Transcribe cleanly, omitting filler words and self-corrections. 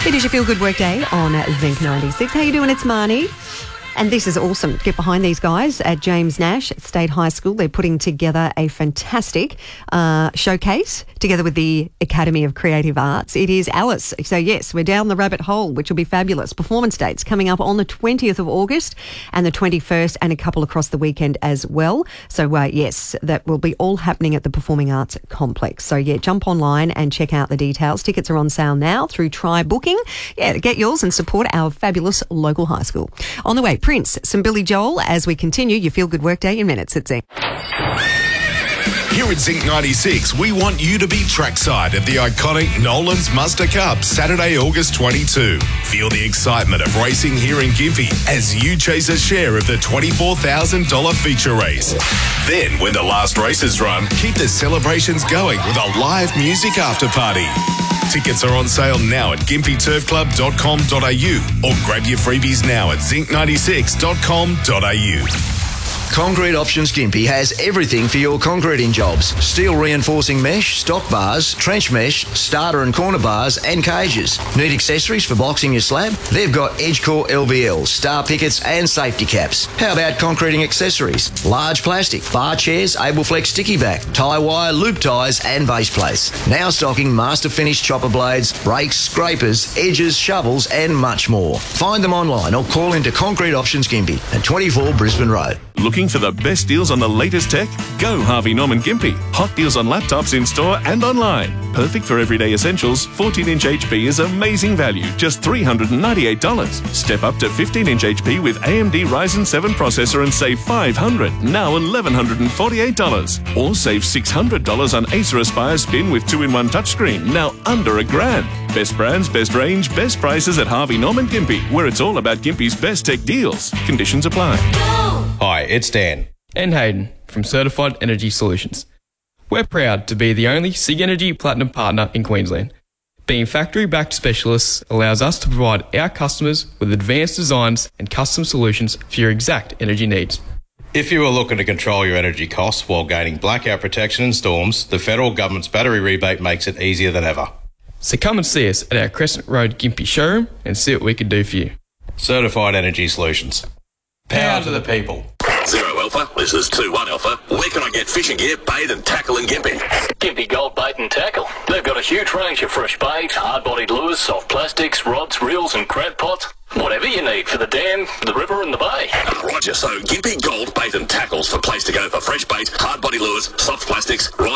It is your Feel Good Workday on Zinc 96. How you doing? It's Marnie. And this is awesome. Get behind these guys at James Nash State High School. They're putting together a fantastic showcase together with the Academy of Creative Arts. It is Alice. So, yes, we're down the rabbit hole, which will be fabulous. Performance dates coming up on the 20th of August and the 21st, and a couple across the weekend as well. So, yes, that will be all happening at the Performing Arts Complex. So, yeah, jump online and check out the details. Tickets are on sale now through Try Booking. Yeah, get yours and support our fabulous local high school. On the way, Prince, some Billy Joel as we continue your Feel Good Workday in minutes at Zinc. Here at Zinc 96, we want you to be trackside at the iconic Nolan's Muster Cup, Saturday, August 22. Feel the excitement of racing here in Gympie as you chase a share of the $24,000 feature race. Then, when the last race is run, keep the celebrations going with a live music after party. Tickets are on sale now at gympieturfclub.com.au or grab your freebies now at zinc96.com.au. Concrete Options Gympie has everything for your concreting jobs. Steel reinforcing mesh, stock bars, trench mesh, starter and corner bars and cages. Need accessories for boxing your slab? They've got EdgeCore LVL, star pickets and safety caps. How about concreting accessories? Large plastic, bar chairs, Ableflex sticky back, tie wire, loop ties and base plates. Now stocking master finish chopper blades, brakes, scrapers, edges, shovels and much more. Find them online or call into Concrete Options Gympie at 24 Brisbane Road. Looking for the best deals on the latest tech? Go Harvey Norman Gympie. Hot deals on laptops in store and online. Perfect for everyday essentials. 14-inch HP is amazing value, just $398. Step up to 15-inch HP with AMD Ryzen 7 processor and save $500, now $1,148. Or save $600 on Acer Aspire Spin with 2-in-1 touchscreen, now under $1,000. Best brands, best range, best prices at Harvey Norman Gympie, where it's all about Gympie's best tech deals. Conditions apply. Hi, it's Dan. And Hayden from Certified Energy Solutions. We're proud to be the only SIG Energy Platinum partner in Queensland. Being factory-backed specialists allows us to provide our customers with advanced designs and custom solutions for your exact energy needs. If you are looking to control your energy costs while gaining blackout protection and storms, the federal government's battery rebate makes it easier than ever. So come and see us at our Crescent Road Gympie showroom and see what we can do for you. Certified Energy Solutions. Power to the people. 0 Alpha, this is 2-1 Alpha. Where can I get fishing gear, bait and tackle in Gympie? Gympie Gold Bait and Tackle. They've got a huge range of fresh bait, hard-bodied lures, soft plastics, rods, reels and crab pots. Whatever you need for the dam, the river and the bay. Roger, so Gympie Gold Bait and Tackle's the place to go for fresh bait, hard-body lures, soft plastics, rods,